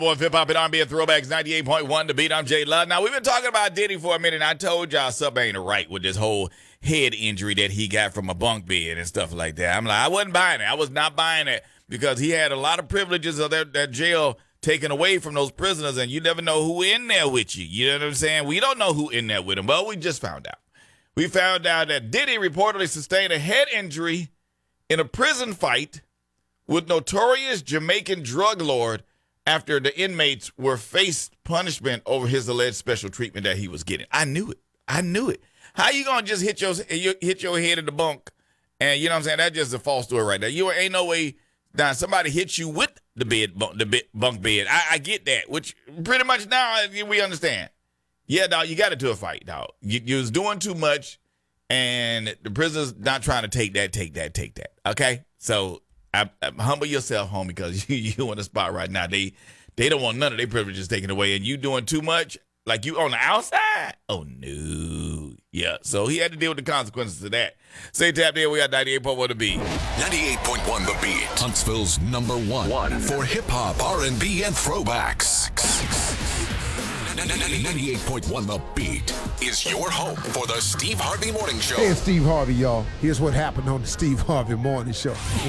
Boy, hip hop and R&B and throwbacks 98.1 The Beat. I'm Jay Love. Now, we've been talking about Diddy for a minute, and I told y'all something ain't right with this whole head injury that he got from a bunk bed and stuff like that. I'm like, I wasn't buying it. I was not buying it because he had a lot of privileges of that jail taken away from those prisoners, and you never know who in there with you. You know what I'm saying? We don't know who in there with him. Well, we just found out. We found out that Diddy reportedly sustained a head injury in a prison fight with notorious Jamaican drug lord after the inmates were faced punishment over his alleged special treatment that he was getting. I knew it. How you gonna just hit your head in the bunk? And you know what I'm saying? That's just a false story right there. You ain't no way. Now somebody hit you with the bunk bed. I get that, which pretty much now we understand. Yeah, dog, you got into a fight, dog. You was doing too much, and the prisoner's not trying to take that. Okay, so. Humble yourself, homie, because you in a spot right now. They don't want none of their privileges taken away, and you doing too much, like you on the outside. Oh no, yeah. So he had to deal with the consequences of that. Say tap there. We got 98.1 The Beat. 98.1 The Beat. Huntsville's number one for hip hop, R&B, and throwbacks. 98.1 The Beat is your home for the Steve Harvey Morning Show. Hey, it's Steve Harvey, y'all. Here's what happened on the Steve Harvey Morning Show.